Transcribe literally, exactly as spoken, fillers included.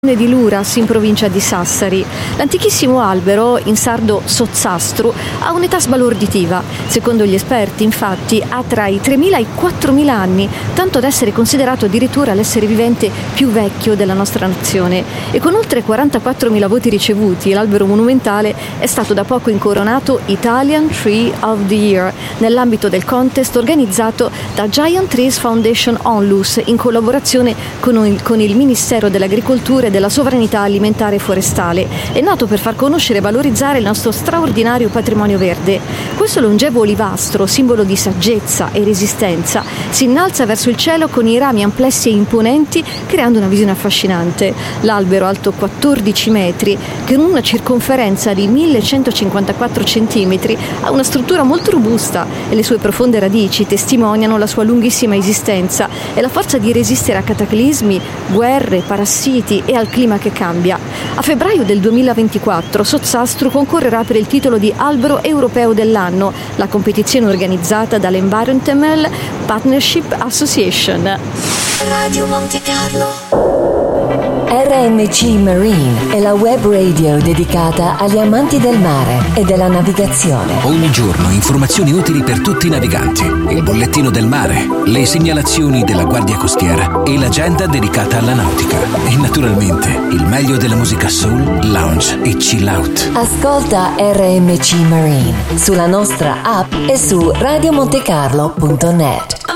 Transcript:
di Luras in provincia di Sassari. L'antichissimo albero, in sardo Sozzastru, ha un'età sbalorditiva. Secondo gli esperti, infatti, ha tra i tremila e i quattromila anni, tanto da essere considerato addirittura l'essere vivente più vecchio della nostra nazione. E con oltre quarantaquattromila voti ricevuti, l'albero monumentale è stato da poco incoronato Italian Tree of the Year nell'ambito del contest organizzato da Giant Trees Foundation Onlus in collaborazione con il, con il Ministero dell'Agricoltura della sovranità alimentare e forestale. È nato per far conoscere e valorizzare il nostro straordinario patrimonio verde. Questo longevo olivastro, simbolo di saggezza e resistenza, si innalza verso il cielo con i rami amplessi e imponenti, creando una visione affascinante. L'albero, alto quattordici metri, con una circonferenza di millecentocinquantaquattro centimetri, ha una struttura molto robusta e le sue profonde radici testimoniano la sua lunghissima esistenza e la forza di resistere a cataclismi, guerre, parassiti e al clima che cambia. A febbraio del duemilaventiquattro Sozzastru concorrerà per il titolo di Albero Europeo dell'anno, la competizione organizzata dall'Environmental Partnership Association. Radio Monte Carlo. R M C Marine è la web radio dedicata agli amanti del mare e della navigazione. Ogni giorno informazioni utili per tutti i naviganti, il bollettino del mare, le segnalazioni della Guardia Costiera e l'agenda dedicata alla nautica. E naturalmente il meglio della musica soul, lounge e chill out. Ascolta R M C Marine sulla nostra app e su radio monte carlo punto net.